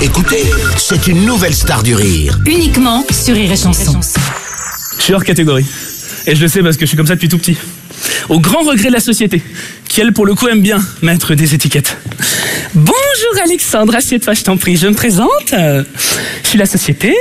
Écoutez, c'est une nouvelle star du rire. Uniquement sur Rire et Chanson. Je suis hors catégorie. Et je le sais parce que je suis comme ça depuis tout petit. Au grand regret de la société, qui elle pour le coup aime bien mettre des étiquettes. Bonjour Alexandre, assieds-toi je t'en prie, je me présente. Je suis la société.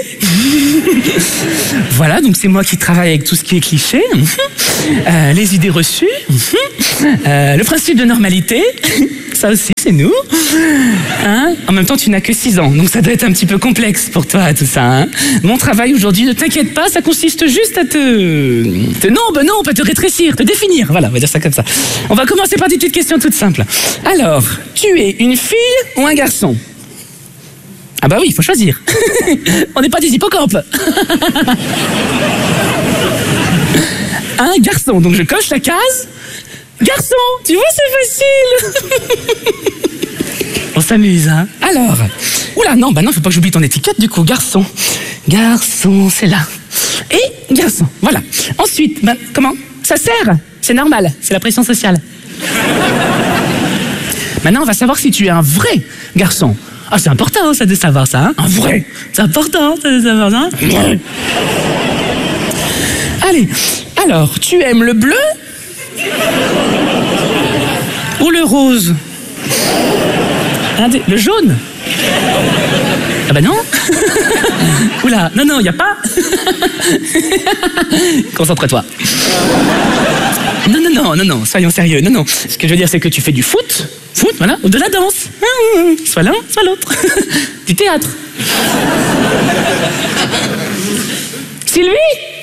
Voilà, donc c'est moi qui travaille avec tout ce qui est cliché. Les idées reçues. Le principe de normalité. Ça aussi c'est nous. Hein, en même temps tu n'as que 6 ans, donc ça doit être un petit peu complexe pour toi tout ça. Hein. Mon travail aujourd'hui, ne t'inquiète pas, ça consiste juste à non, pas te rétrécir, te définir. Voilà, on va dire ça comme ça. On va commencer par des petites questions toutes simples. Alors, tu es une fille ou un garçon? Ah bah oui, il faut choisir. On n'est pas des hippocampes. Un garçon, donc je coche la case. Garçon, tu vois c'est facile. On s'amuse, hein. Alors, oula, non, faut pas que j'oublie ton étiquette du coup, garçon. Garçon, c'est là. Et garçon, voilà. Ensuite, comment? Ça sert? C'est normal, c'est la pression sociale. Maintenant, on va savoir si tu es un vrai garçon. Ah, c'est important ça de savoir ça, hein. Un vrai. C'est important ça de savoir ça. Allez, alors, tu aimes le bleu ou le rose? Le jaune? Ah bah non. Oula, non, y a pas. Concentre-toi. Non, soyons sérieux. Non. Ce que je veux dire, c'est que tu fais du foot, voilà, ou de la danse. Soit l'un, soit l'autre. Du théâtre. Sylvie,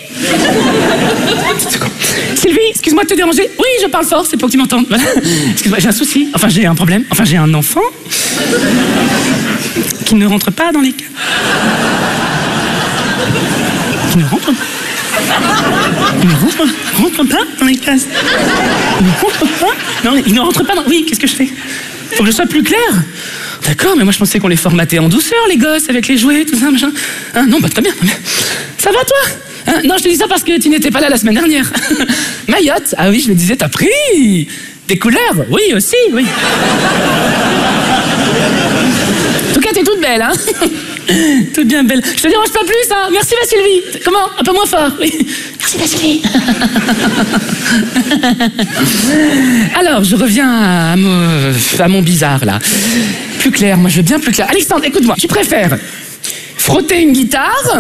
excuse-moi de te déranger. Oui, je parle fort, c'est pour que tu m'entendes. Voilà. Excuse-moi, j'ai un souci. Enfin, j'ai un problème. Enfin, j'ai un enfant qui ne rentre pas dans les cases. Qui ne rentre pas. Il ne rentre pas dans les cases. Il ne rentre pas. Non, il ne rentre pas dans... Oui, qu'est-ce que je fais? Faut que je sois plus clair. D'accord, mais moi je pensais qu'on les formatait en douceur, les gosses, avec les jouets, tout ça, machin. Hein, non, très bien. Ça va, toi? Hein, non, je te dis ça parce que tu n'étais pas là la semaine dernière. Mayotte? Ah oui, je me disais, t'as pris des couleurs? Oui, aussi, oui. En tout cas, t'es toute belle, hein. Toute bien belle. Je te dérange pas plus, hein. Merci, la Sylvie. Comment? Un peu moins fort, oui. Merci, la Sylvie. Alors, je reviens à mon bizarre, là. Plus clair, moi, je veux bien plus clair. Alexandre, écoute-moi, tu préfères frotter une guitare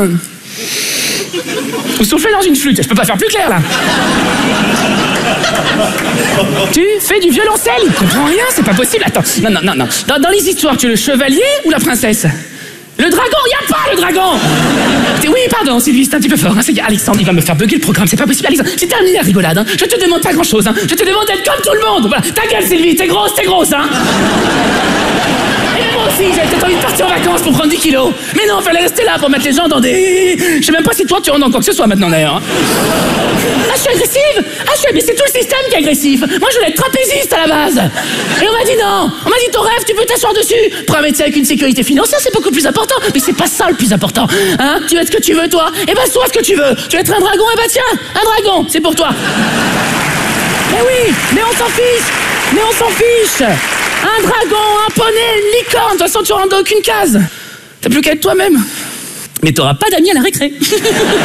ou souffler dans une flûte? Je peux pas faire plus clair, là. Tu fais du violoncelle? Il comprend rien, c'est pas possible. Attends, non. Dans les histoires, tu es le chevalier ou la princesse? Le dragon, y a pas le dragon. Oui, pardon, Sylvie, c'est un petit peu fort. Hein. Alexandre, il va me faire bugger le programme, c'est pas possible. Alexandre, c'est terminé la rigolade. Hein. Je te demande pas grand-chose. Hein. Je te demande d'être comme tout le monde. Voilà. Ta gueule, Sylvie, t'es grosse, hein. Et moi aussi, j'avais peut-être envie de partir en vacances pour prendre 10 kilos. Mais non, fallait rester là pour mettre les gens dans des... Je sais même pas si toi, tu en as quoi que ce soit maintenant, d'ailleurs. Hein. Ah, je suis agressive? Mais c'est tout le système qui est agressif. Moi, je voulais être trapéziste à la base. Et on m'a dit non. On m'a dit ton rêve, tu peux t'asseoir dessus. Pour un métier avec une sécurité financière, c'est beaucoup plus important. Mais c'est pas ça le plus important. Hein? Tu veux être ce que tu veux, toi? Eh ben, sois ce que tu veux. Tu veux être un dragon? Eh ben, tiens, un dragon, c'est pour toi. Mais oui, mais on s'en fiche. Un dragon, un poney, une licorne. De toute façon, tu rentres dans aucune case. T'as plus qu'à être toi-même. Mais t'auras pas d'amis à la récré.